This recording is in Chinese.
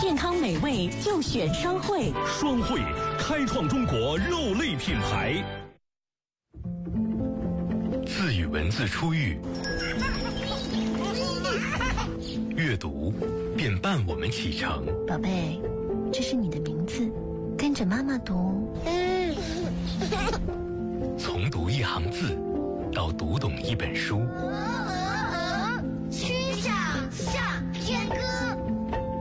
健康美味就选双汇。 双汇开创中国肉类品牌。 字与文字初遇，阅读便伴我们启程。 宝贝，这是你的名字，跟着妈妈读。 从读一行字到读懂一本书，